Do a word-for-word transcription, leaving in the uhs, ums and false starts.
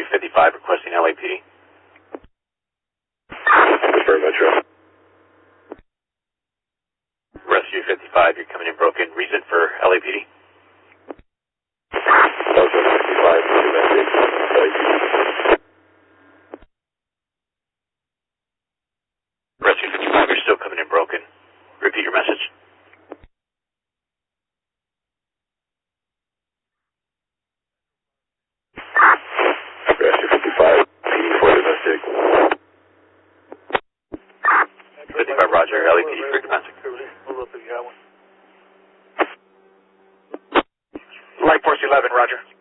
fifty-five requesting L A P D. Very Metro. Rescue fifty-five, you're coming in broken. Reason for L A P D? Delta fifty-five, domestic, L A P D. Rescue fifty-five, you're still coming in broken. Repeat your message. Rescue fifty-five, P D for domestic. fifty-five, roger. L A P D for domestic. Light Force eleven, roger.